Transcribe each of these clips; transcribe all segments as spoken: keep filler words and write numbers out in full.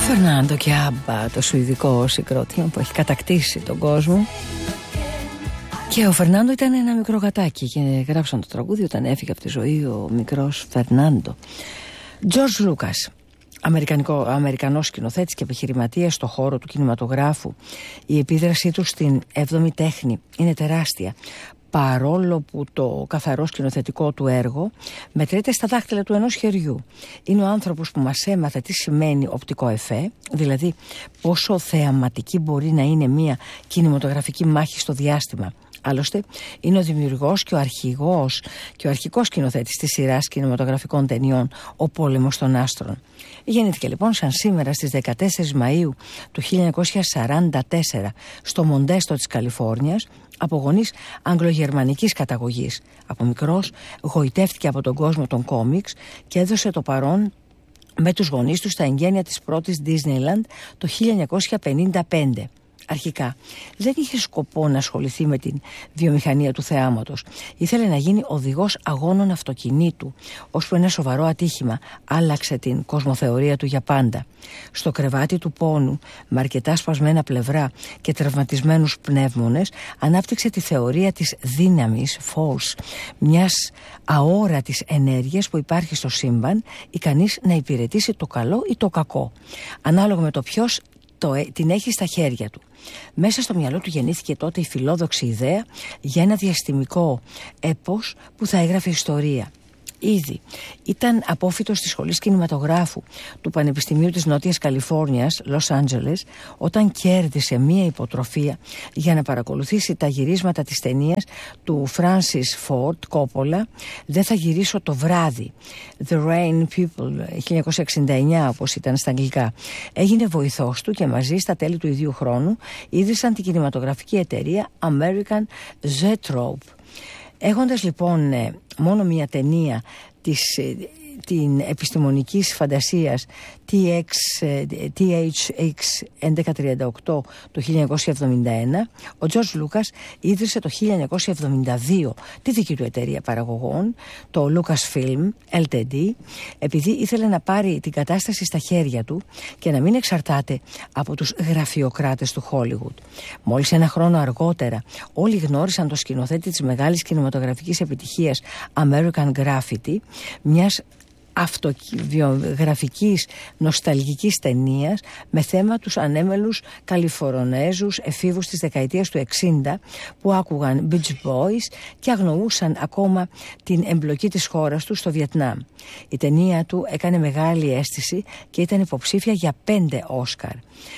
Φερνάντο και Άμπα, το σουηδικό συγκρότημα που έχει κατακτήσει τον κόσμο. Και ο Φερνάντο ήταν ένα μικρό γατάκι και γράψαν το τραγούδι όταν έφυγε από τη ζωή ο μικρός Φερνάντο. Τζορτζ Λούκας, Αμερικανός σκηνοθέτης και επιχειρηματίας στον χώρο του κινηματογράφου. Η επίδρασή του στην έβδομη τέχνη είναι τεράστια, παρόλο που το καθαρό σκηνοθετικό του έργο μετρείται στα δάχτυλα του ενός χεριού. Είναι ο άνθρωπος που μας έμαθε τι σημαίνει οπτικό εφέ, δηλαδή πόσο θεαματική μπορεί να είναι μια κινηματογραφική μάχη στο διάστημα. Άλλωστε, είναι ο δημιουργός και ο αρχηγός και ο αρχικός σκηνοθέτης της σειράς κινηματογραφικών ταινιών «Ο πόλεμος των άστρων». Γεννήθηκε λοιπόν σαν σήμερα στις δεκατέσσερις Μαΐου του χίλια εννιακόσια σαράντα τέσσερα στο Μοντέστο της Καλιφόρνιας, από γονείς αγγλογερμανικής καταγωγής. Από μικρός γοητεύτηκε από τον κόσμο των κόμιξ και έδωσε το παρόν με τους γονείς του στα εγγένεια της πρώτης Disneyland το χίλια εννιακόσια πενήντα πέντε. Αρχικά δεν είχε σκοπό να ασχοληθεί με την βιομηχανία του θεάματος. Ήθελε να γίνει οδηγός αγώνων αυτοκινήτου, ώσπου ένα σοβαρό ατύχημα άλλαξε την κοσμοθεωρία του για πάντα. Στο κρεβάτι του πόνου, με αρκετά σπασμένα πλευρά και τραυματισμένους πνεύμονες, ανάπτυξε τη θεωρία της δύναμης, force, μιας αόρατης ενέργειας που υπάρχει στο σύμπαν, ικανής να υπηρετήσει το καλό ή το κακό, ανάλογα με το ποιος Το, την έχει στα χέρια του. Μέσα στο μυαλό του γεννήθηκε τότε η φιλόδοξη ιδέα για ένα διαστημικό έπος που θα έγραφε ιστορία. Ήδη ήταν απόφοιτος της σχολής κινηματογράφου του Πανεπιστημίου της Νότιας Καλιφόρνιας, Λος Άντζελες, όταν κέρδισε μία υποτροφία για να παρακολουθήσει τα γυρίσματα της ταινίας του Φράνσις Φόρντ Κόπολα «Δεν θα γυρίσω το βράδυ», The Rain People, χίλια εννιακόσια εξήντα εννιά όπως ήταν στα αγγλικά. Έγινε βοηθός του και μαζί στα τέλη του ιδίου χρόνου ίδρυσαν την κινηματογραφική εταιρεία American Zoetrope. Έχοντας λοιπόν μόνο μια ταινία της, την επιστημονικής φαντασίας τι έιτς εξ έντεκα τριάντα οκτώ το χίλια εννιακόσια εβδομήντα ένα, ο Τζορτζ Λούκας ίδρυσε το χίλια εννιακόσια εβδομήντα δύο τη δική του εταιρεία παραγωγών, το Lucasfilm ελ τι ντι, επειδή ήθελε να πάρει την κατάσταση στα χέρια του και να μην εξαρτάται από τους γραφειοκράτες του Hollywood. Μόλις ένα χρόνο αργότερα όλοι γνώρισαν το σκηνοθέτη της μεγάλης κινηματογραφικής επιτυχίας American Graffiti, μιας αυτοβιογραφικής νοσταλγικής ταινίας με θέμα τους ανέμελους Καλιφορνέζους εφήβους της δεκαετίας του εξήντα που άκουγαν Beach Boys και αγνοούσαν ακόμα την εμπλοκή της χώρας του στο Βιετνάμ. Η ταινία του έκανε μεγάλη αίσθηση και ήταν υποψήφια για πέντε Όσκαρ.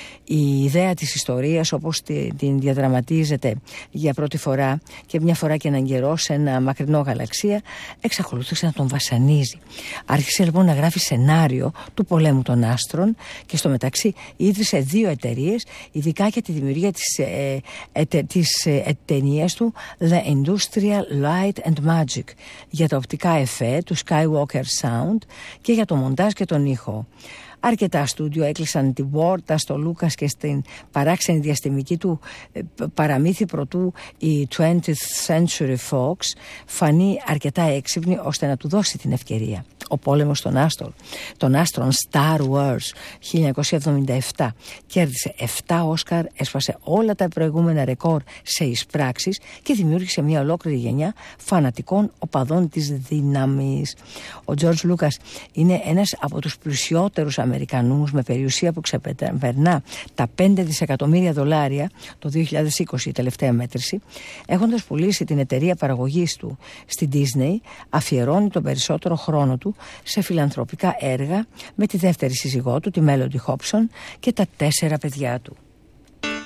Η ιδέα της ιστορίας όπως την διαδραματίζεται για πρώτη φορά και μια φορά και έναν καιρό σε ένα μακρινό γαλαξία εξακολούθησε να τον βασανίζει. Άρχισε λοιπόν να γράφει σενάριο του πολέμου των άστρων και στο μεταξύ ίδρυσε δύο εταιρείες ειδικά για τη δημιουργία της, ε, ε, της ε, ταινίας του The Industrial Light and Magic για τα οπτικά εφέ του Skywalker Sound και για το μοντάζ και τον ήχο. Αρκετά στούντιο έκλεισαν την πόρτα στο Λούκας και στην παράξενη διαστημική του παραμύθι προτού η twentieth Century Fox φανεί αρκετά έξυπνη ώστε να του δώσει την ευκαιρία. Ο πόλεμος των άστρων, των άστρων Star Wars χίλια εννιακόσια εβδομήντα επτά κέρδισε επτά Όσκαρ, έσπασε όλα τα προηγούμενα ρεκόρ σε εισπράξεις και δημιούργησε μια ολόκληρη γενιά φανατικών οπαδών της δύναμης. Ο Τζορτζ Λούκας είναι ένας από τους πλουσιότερους Αμερικανούς με περιουσία που ξεπερνά τα πέντε δισεκατομμύρια δολάρια το δύο χιλιάδες είκοσι, η τελευταία μέτρηση. Έχοντας πουλήσει την εταιρεία παραγωγής του στη Disney, αφιερώνει τον περισσότερο χρόνο του σε φιλανθρωπικά έργα με τη δεύτερη σύζυγό του, τη Μέλοντι Χόψον, και τα τέσσερα παιδιά του.